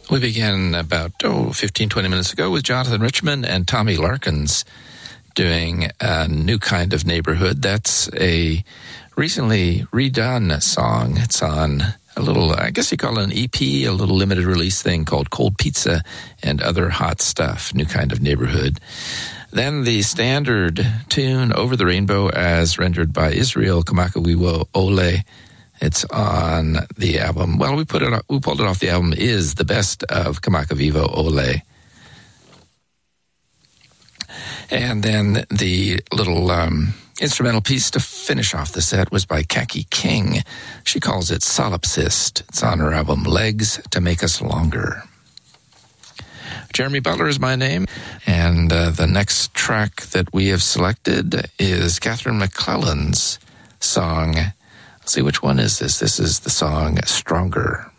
We began about 15, 20 minutes ago with Jonathan Richman and Tommy Larkins doing A New Kind of Neighborhood. That's a recently redone song. It's on a little, I guess you call it an EP, a little limited release thing called Cold Pizza and Other Hot Stuff, New Kind of Neighborhood. Then the standard tune, Over the Rainbow, as rendered by Israel Kamakawiwo Ole. It's on the album. Well, we pulled it off the album Is the Best of Kamakawiwo Ole. And then the little instrumental piece to finish off the set was by Kaki King. She calls it Solipsist. It's on her album Legs to Make Us Longer. Jeremy Butler is my name, and the next track that we have selected is Catherine McClellan's song. Let's see, which one is this? This is the song Stronger.